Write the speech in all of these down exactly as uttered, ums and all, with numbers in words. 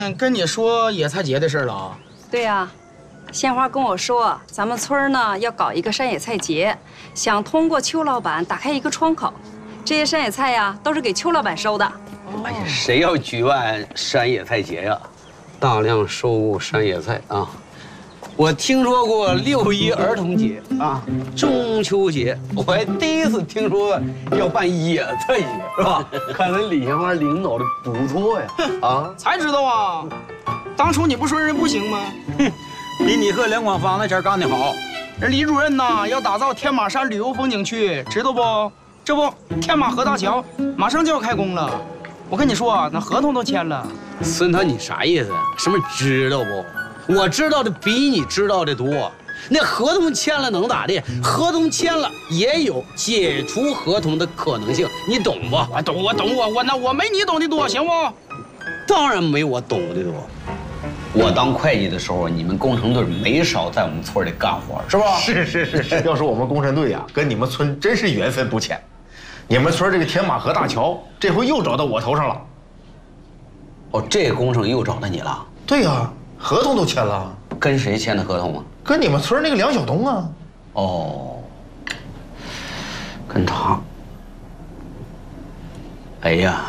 跟你说野菜节的事了啊？ 对呀、啊，鲜花跟我说，咱们村儿呢要搞一个山野菜节，想通过邱老板打开一个窗口，这些山野菜呀都是给邱老板收的。 哎呀，谁要举办山野菜节呀？大量收购山野菜啊！我听说过六一儿童节啊，中秋节，我还第一次听说要办野菜节，是吧？看来李鲜花领导的不错呀！啊， 才知道啊！当初你不说人不行吗？ 哼，比你和梁广芳那前干得好。 人李主任呐，要打造天马山旅游风景区，知道不？这不，天马河大桥马上就要开工了。我跟你说啊，那合同都签了。 孙涛，你啥意思？什么知道不？我知道的比你知道的多。那合同签了能咋的？合同签了也有解除合同的可能性，你懂不？ 我懂，我懂，我我那我没你懂得多，行不？ 当然没我懂得多。我当会计的时候，你们工程队没少在我们村里干活，是吧？ 是是是是。要说我们工程队呀，跟你们村真是缘分不浅。你们村这个天马河大桥，这回又找到我头上了。 哦，这个工程又找到你了？ 对呀，合同都签了。 跟谁签的合同啊？ 跟你们村那个梁晓东啊。 哦，跟他。哎呀，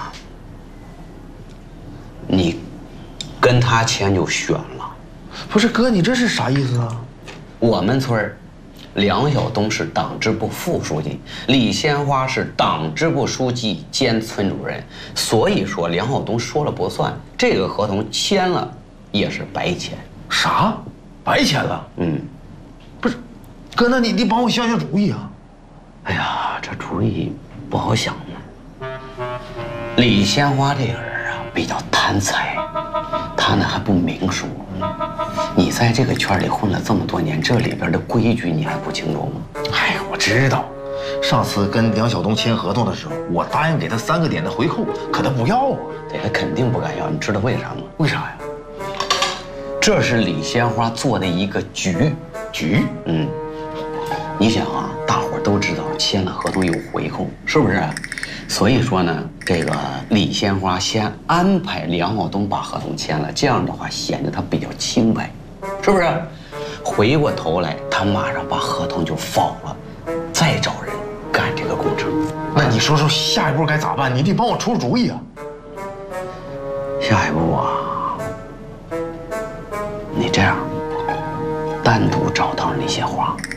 你跟他签就悬了。 不是哥，你这是啥意思啊？ 我们村梁晓东是党支部副书记，李鲜花是党支部书记兼村主任，所以说梁晓东说了不算，这个合同签了也是白签。 啥？白签了？ 嗯， 不是，哥，那你你帮我想想主意啊。 哎呀，这主意不好想呢。李鲜花这个人啊，比较贪财，他呢还不明说。你在这个圈里混了这么多年，这里边的规矩你还不清楚吗？ 哎，我知道，上次跟梁晓东签合同的时候，我答应给他三个点的回扣，可他不要啊。 对，他肯定不敢要，你知道为啥吗？ 为啥呀？ 这是李鲜花做的一个局。 局？ 嗯，你想啊，大伙都知道签了合同有回扣，是不是？所以说呢，这个李鲜花先安排梁晓东把合同签了，这样的话显得他比较清白，是不是？回过头来，他马上把合同就否了，再找人干这个工程。 那你说说下一步该咋办？你得帮我出主意啊。 下一步啊，你这样单独找到李鲜花，